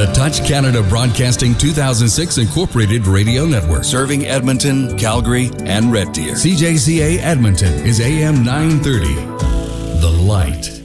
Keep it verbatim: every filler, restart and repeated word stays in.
The Touch Canada Broadcasting two thousand six Incorporated Radio Network. Serving Edmonton, Calgary, and Red Deer. C J C A Edmonton is A M nine thirty. The Light.